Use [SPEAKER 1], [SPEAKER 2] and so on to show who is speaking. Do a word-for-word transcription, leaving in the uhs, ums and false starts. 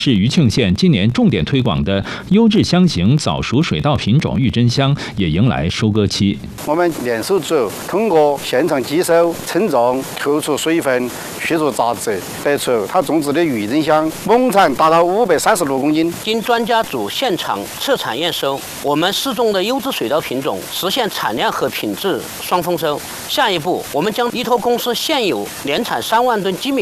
[SPEAKER 1] 是余庆县今年重点推广的优质香型早熟水稻品种玉珍香也迎来收割期。
[SPEAKER 2] 我们联手组通过现场机收、称重、扣除水分、去除杂质，得出它种植的玉珍香亩产达到五百三十六公斤。
[SPEAKER 3] 经专家组现场测产验收，我们试种的优质水稻品种实现产量和品质双丰收。下一步，我们将依托公司现有年产三万吨精米